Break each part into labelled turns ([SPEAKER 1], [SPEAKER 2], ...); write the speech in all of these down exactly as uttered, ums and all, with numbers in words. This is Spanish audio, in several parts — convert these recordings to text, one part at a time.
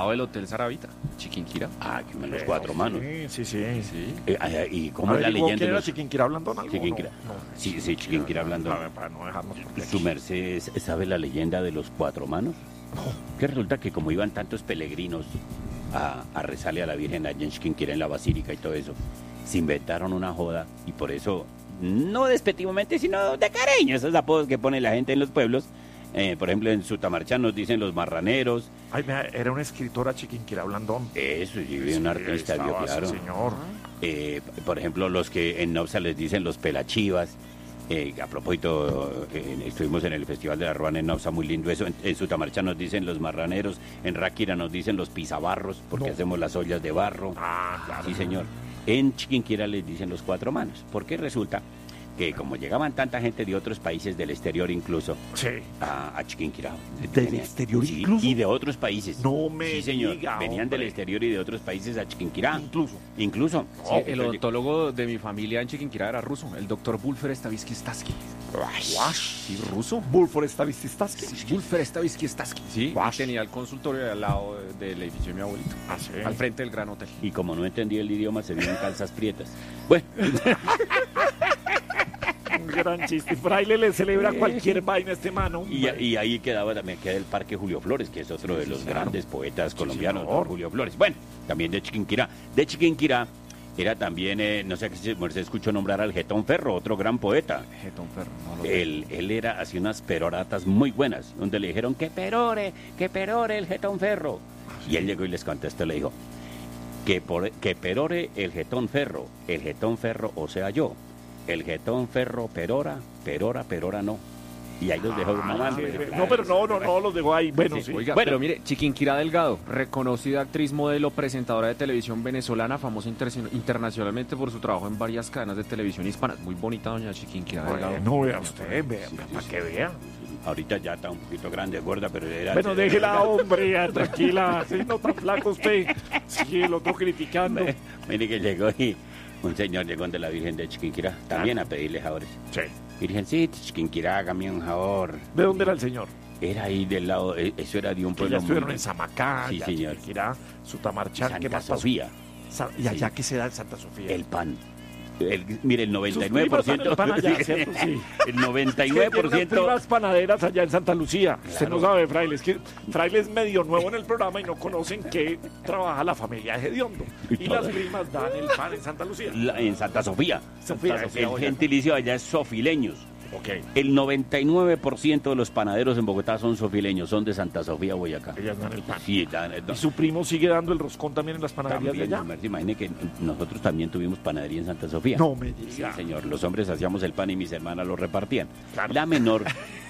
[SPEAKER 1] lado del Hotel Saravita, Chiquinquirá.
[SPEAKER 2] Ah, que me los cuatro manos.
[SPEAKER 3] Sí, sí, sí.
[SPEAKER 1] Sí.
[SPEAKER 2] Eh, ah, ¿Y cómo es la
[SPEAKER 3] ¿Averiguó
[SPEAKER 2] leyenda?
[SPEAKER 3] quién
[SPEAKER 2] de
[SPEAKER 3] era
[SPEAKER 2] los...
[SPEAKER 3] Chiquinquirá Blandón? ¿Algo?
[SPEAKER 2] Chiquinquirá.
[SPEAKER 3] No, no.
[SPEAKER 2] Sí, sí, Chiquinquirá Blandón.
[SPEAKER 3] A ver, para no dejarnos por
[SPEAKER 2] ¿Su
[SPEAKER 3] aquí.
[SPEAKER 2] merced sabe la leyenda de los cuatro manos? Que resulta que como iban tantos peregrinos a, a rezarle a la Virgen allá en Chiquinquirá, en la Basílica y todo eso, se inventaron una joda y por eso, no despectivamente, sino de cariño, esos apodos que pone la gente en los pueblos. Eh, por ejemplo, en Sutamarchán nos dicen los marraneros.
[SPEAKER 3] Ay, mira, era una escritora Chiquinquirá Blandón.
[SPEAKER 2] Eso, sí, un
[SPEAKER 3] Sí,
[SPEAKER 2] artista,
[SPEAKER 3] ahí
[SPEAKER 2] vio,
[SPEAKER 3] estaba,
[SPEAKER 2] claro.
[SPEAKER 3] sí, señor.
[SPEAKER 2] Eh, por ejemplo, los que en Nopsa les dicen los pelachivas. Eh, a propósito, eh, estuvimos en el Festival de la Ruana en Nopsa, muy lindo eso. En, en Sutamarchán nos dicen los marraneros, en Ráquira nos dicen los pisabarros, porque
[SPEAKER 3] No.
[SPEAKER 2] hacemos las ollas de barro.
[SPEAKER 3] Ah, claro.
[SPEAKER 2] Sí, señor. En Chiquinquirá les dicen los cuatro manos, porque resulta que como llegaban tanta gente de otros países del exterior incluso
[SPEAKER 3] Sí.
[SPEAKER 2] a, a Chiquinquirá.
[SPEAKER 3] ¿Del
[SPEAKER 2] venían-
[SPEAKER 3] exterior
[SPEAKER 2] sí,
[SPEAKER 3] incluso?
[SPEAKER 2] Y de otros países.
[SPEAKER 3] No me
[SPEAKER 2] Sí, señor.
[SPEAKER 3] diga,
[SPEAKER 2] Venían del
[SPEAKER 3] hombre.
[SPEAKER 2] exterior y de otros países a Chiquinquirá.
[SPEAKER 3] Incluso.
[SPEAKER 2] Incluso.
[SPEAKER 1] Sí, el odontólogo de mi familia en Chiquinquirá era ruso, el doctor Bulfer Stavisky Staski. Sí, ruso.
[SPEAKER 3] Bulfor Stavisky.
[SPEAKER 1] Bulfer Stavisky Staski. Sí, y
[SPEAKER 3] Guash.
[SPEAKER 1] tenía el consultorio al lado del edificio de mi abuelito,
[SPEAKER 3] Ah, sí.
[SPEAKER 1] al frente del Gran Hotel.
[SPEAKER 2] Y como no entendía el idioma, se vio en calzas prietas. Bueno,
[SPEAKER 3] Un gran chiste. Fraile le celebra cualquier vaina a este mano.
[SPEAKER 2] y, y ahí quedaba también queda el Parque Julio Flores, que es otro de los
[SPEAKER 3] claro.
[SPEAKER 2] grandes poetas colombianos,
[SPEAKER 3] señor.
[SPEAKER 2] don Julio Flores. Bueno, también de Chiquinquirá. De Chiquinquirá era también, eh, no sé si se escuchó nombrar al Getón Ferro, otro gran poeta.
[SPEAKER 1] Getón Ferro, no lo
[SPEAKER 2] Él, él era, hacía unas peroratas muy buenas, donde le dijeron que perore, que perore el Getón Ferro. Y él llegó y les contestó, le dijo, que, por, que perore el Getón Ferro, el Getón Ferro, o sea yo, el Getón Ferro perora, perora, perora no. Y ahí los dejó mamando.
[SPEAKER 3] Sí, no, pero no, no, no, los dejó ahí. Bueno, sí.
[SPEAKER 1] Oiga,
[SPEAKER 2] Bueno.
[SPEAKER 1] pero mire, Chiquinquirá Delgado, reconocida actriz, modelo, presentadora de televisión venezolana, famosa inter- internacionalmente por su trabajo en varias cadenas de televisión hispanas. Muy bonita doña Chiquinquirá Delgado.
[SPEAKER 3] No vea usted, vea, para que vea.
[SPEAKER 2] Ahorita ya está un poquito grande, gorda, pero era...
[SPEAKER 3] Bueno, déjela, hombre, ya, tranquila. Sí, no tan flaco usted. Sí, el otro criticando.
[SPEAKER 2] Mire que llegó y un señor llegó de la Virgen de Chiquinquirá, también a pedirle favores.
[SPEAKER 3] Sí.
[SPEAKER 2] Virgencita, Chiquinquirá, hágame un favor.
[SPEAKER 3] ¿De dónde era el señor?
[SPEAKER 2] Era ahí del lado, eh, eso era de un
[SPEAKER 3] Que
[SPEAKER 2] pueblo
[SPEAKER 3] ya estuvieron
[SPEAKER 2] muy-
[SPEAKER 3] en Samacá,
[SPEAKER 2] Sí,
[SPEAKER 3] ya
[SPEAKER 2] señor.
[SPEAKER 3] Chiquinquirá, Sutamarchán, ¿qué
[SPEAKER 2] Santa
[SPEAKER 3] más pasó?
[SPEAKER 2] Sofía,
[SPEAKER 3] Sa- ¿Y allá
[SPEAKER 2] Sí.
[SPEAKER 3] qué se da en Santa Sofía?
[SPEAKER 2] el pan. El, mire, el
[SPEAKER 3] Sus
[SPEAKER 2] noventa y nueve por ciento...
[SPEAKER 3] primas van allá, ¿cierto? Sí.
[SPEAKER 2] El noventa y
[SPEAKER 3] Es que
[SPEAKER 2] nueve
[SPEAKER 3] tiene
[SPEAKER 2] por
[SPEAKER 3] unas
[SPEAKER 2] ciento...
[SPEAKER 3] primas panaderas allá en Santa Lucía. Usted no
[SPEAKER 2] Claro.
[SPEAKER 3] sabe, Fraile. Es que Fraile es medio nuevo en el programa y no conocen que trabaja la familia de Hediondo.
[SPEAKER 2] Y
[SPEAKER 3] Y las
[SPEAKER 2] todas.
[SPEAKER 3] primas dan el pan en Santa Lucía.
[SPEAKER 2] La- en Santa Sofía.
[SPEAKER 3] Sofía,
[SPEAKER 2] El
[SPEAKER 3] Sofía, Boyacá.
[SPEAKER 2] gentilicio allá es sofileños.
[SPEAKER 3] Ok.
[SPEAKER 2] El noventa y nueve por ciento de los panaderos en Bogotá son sofileños, son de Santa Sofía, Boyacá.
[SPEAKER 3] Ellas dan el pan.
[SPEAKER 2] Sí, dan-
[SPEAKER 3] Y su primo sigue dando el roscón también en las panaderías
[SPEAKER 2] también,
[SPEAKER 3] de allá.
[SPEAKER 2] Merce, imagine que nosotros también tuvimos panadería en Santa Sofía.
[SPEAKER 3] No me
[SPEAKER 2] Sí,
[SPEAKER 3] diga.
[SPEAKER 2] señor, los hombres hacíamos el pan y mis hermanas lo repartían.
[SPEAKER 3] Claro.
[SPEAKER 2] La menor,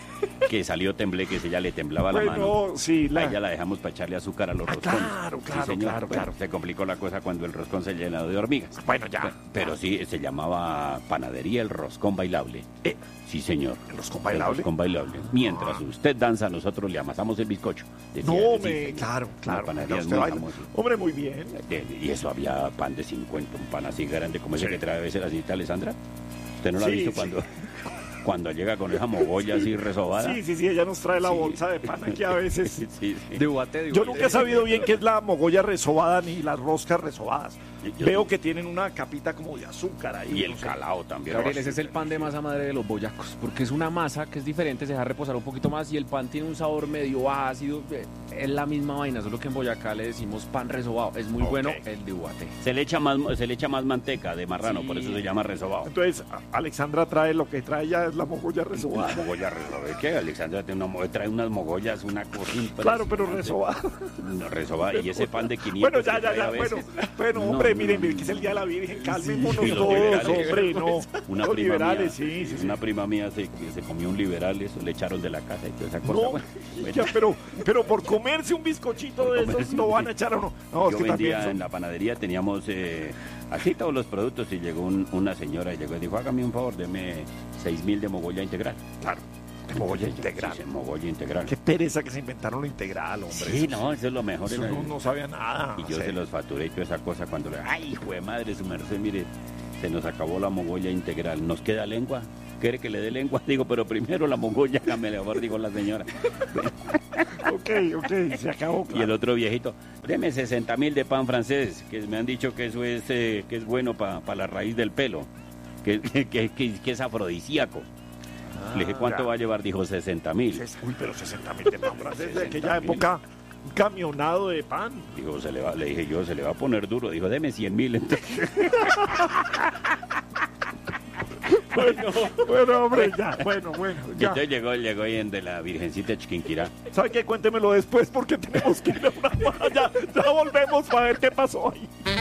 [SPEAKER 2] que salió tembleque, ella le temblaba la mano.
[SPEAKER 3] Bueno, sí,
[SPEAKER 2] A
[SPEAKER 3] la...
[SPEAKER 2] ella la dejamos para echarle azúcar a los
[SPEAKER 3] Ah,
[SPEAKER 2] roscones.
[SPEAKER 3] claro, claro,
[SPEAKER 2] Sí, señor.
[SPEAKER 3] claro,
[SPEAKER 2] Bueno,
[SPEAKER 3] claro.
[SPEAKER 2] se complicó la cosa cuando el roscón se llenó de hormigas.
[SPEAKER 3] Bueno, ya.
[SPEAKER 2] Pero sí, se llamaba panadería el roscón bailable.
[SPEAKER 3] Eh,
[SPEAKER 2] Sí, señor.
[SPEAKER 3] ¿El roscón bailable?
[SPEAKER 2] El roscón bailable. Mientras usted danza, nosotros le amasamos el bizcocho. Decía,
[SPEAKER 3] no,
[SPEAKER 2] sí,
[SPEAKER 3] me...
[SPEAKER 2] señor.
[SPEAKER 3] Claro, claro.
[SPEAKER 2] La panadería es
[SPEAKER 3] usted
[SPEAKER 2] muy
[SPEAKER 3] baila.
[SPEAKER 2] famosa.
[SPEAKER 3] Hombre, muy bien.
[SPEAKER 2] Eh, Y eso había pan de cincuenta, un pan así grande como ese
[SPEAKER 3] Sí.
[SPEAKER 2] que trae a veces la señorita Alessandra. ¿Usted no lo ha
[SPEAKER 3] Sí,
[SPEAKER 2] visto
[SPEAKER 3] sí.
[SPEAKER 2] cuando, cuando llega con esa mogolla así resobada?
[SPEAKER 3] Sí, sí, sí, ella nos trae la
[SPEAKER 2] Sí.
[SPEAKER 3] bolsa de pan aquí a veces.
[SPEAKER 2] Sí, sí.
[SPEAKER 1] De Ubaté, de
[SPEAKER 3] Yo
[SPEAKER 1] Ubaté.
[SPEAKER 3] nunca he sabido bien qué es la mogolla resobada ni las roscas resobadas.
[SPEAKER 2] Yo-
[SPEAKER 3] Veo que tienen una capita como de azúcar ahí.
[SPEAKER 2] Y el
[SPEAKER 3] no sé.
[SPEAKER 2] calao también.
[SPEAKER 1] Gabriel, ese es el pan de masa madre de los boyacos, porque es una masa que es diferente, se deja reposar un poquito más y el pan tiene un sabor medio ácido. eh, Es la misma vaina, solo que en Boyacá le decimos pan resobado. Es muy
[SPEAKER 3] Ok.
[SPEAKER 1] bueno el de Ubaté.
[SPEAKER 2] Se le echa más, se le echa más manteca de marrano,
[SPEAKER 1] Sí.
[SPEAKER 2] por eso se llama resobado.
[SPEAKER 3] Entonces, a- Alexandra trae lo que trae ya es la mogolla resobada.
[SPEAKER 2] Una mogolla resobada. ¿Qué? Alexandra tiene una mo- trae unas mogollas, una cosa
[SPEAKER 3] Claro, pero
[SPEAKER 2] impresionante.
[SPEAKER 3] resobada.
[SPEAKER 2] No, resobada. Y ese pan de quinientos
[SPEAKER 3] Bueno, ya,
[SPEAKER 2] que
[SPEAKER 3] ya,
[SPEAKER 2] trae
[SPEAKER 3] ya.
[SPEAKER 2] a
[SPEAKER 3] Bueno,
[SPEAKER 2] veces.
[SPEAKER 3] bueno,
[SPEAKER 2] No,
[SPEAKER 3] hombre,
[SPEAKER 2] no,
[SPEAKER 3] miren,
[SPEAKER 2] no.
[SPEAKER 3] miren que es el día de la Virgen. Calmémonos
[SPEAKER 2] Y los
[SPEAKER 3] todos,
[SPEAKER 2] liberales.
[SPEAKER 3] hombre, no.
[SPEAKER 2] Una
[SPEAKER 3] Los
[SPEAKER 2] prima
[SPEAKER 3] liberales,
[SPEAKER 2] mía,
[SPEAKER 3] sí, sí, sí.
[SPEAKER 2] Una prima mía se, se comió un liberal, eso le echaron de la casa y toda esa cosa.
[SPEAKER 3] No,
[SPEAKER 2] Bueno, bueno.
[SPEAKER 3] ya, pero, pero por comerse un bizcochito
[SPEAKER 2] Por
[SPEAKER 3] de esos
[SPEAKER 2] comerse
[SPEAKER 3] lo
[SPEAKER 2] un
[SPEAKER 3] van a echar o no. No, es
[SPEAKER 2] Yo
[SPEAKER 3] que
[SPEAKER 2] vendía
[SPEAKER 3] también son-
[SPEAKER 2] en la panadería, teníamos eh, así todos los productos y llegó un- una señora y llegó y dijo, hágame un favor, deme seis mil de mogolla integral.
[SPEAKER 3] Claro, de mogolla
[SPEAKER 2] Entonces yo,
[SPEAKER 3] integral.
[SPEAKER 2] sí, sí, mogolla integral.
[SPEAKER 3] Qué pereza que se inventaron lo integral, hombre.
[SPEAKER 2] Sí, no, eso es lo mejor.
[SPEAKER 3] Eso
[SPEAKER 2] era-
[SPEAKER 3] no, no sabía nada.
[SPEAKER 2] Y yo
[SPEAKER 3] Sí.
[SPEAKER 2] se los facturé y toda esa cosa cuando le... ¡Ay, hijo de madre, su merced! Mire, se nos acabó la mogolla integral. ¿Nos queda lengua? ¿Quiere que le dé lengua? Digo, pero primero la mogolla, me le favor, dijo la señora.
[SPEAKER 3] Ok, ok, se acabó.
[SPEAKER 2] Y el otro viejito, Deme sesenta mil de pan francés, que me han dicho que eso es, eh, que es bueno para pa la raíz del pelo, que, que, que, que es afrodisíaco.
[SPEAKER 3] Ah,
[SPEAKER 2] Le dije, ¿cuánto
[SPEAKER 3] ya.
[SPEAKER 2] va a llevar? Dijo, sesenta mil.
[SPEAKER 3] Ses- Uy, pero sesenta mil de pan francés. De aquella época, un camionado de pan.
[SPEAKER 2] Digo, se le va, le dije yo, se le va a poner duro. Dijo, deme cien mil. Entonces,
[SPEAKER 3] Bueno, bueno, hombre, ya. Bueno, bueno, ya.
[SPEAKER 2] entonces llegó, llegó ahí en de la Virgencita de Chiquinquirá.
[SPEAKER 3] ¿Sabe qué? Cuéntemelo después porque tenemos que ir a una... Ya, ya volvemos para ver qué pasó ahí.